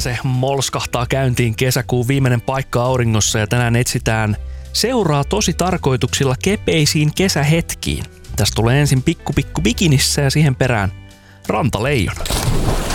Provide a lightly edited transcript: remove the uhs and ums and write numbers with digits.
se molskahtaa käyntiin, kesäkuun viimeinen paikka auringossa ja tänään etsitään seuraa tosi tarkoituksilla kepeisiin kesähetkiin. Tästä tulee ensin pikku bikinissä ja siihen perään rantaleijona.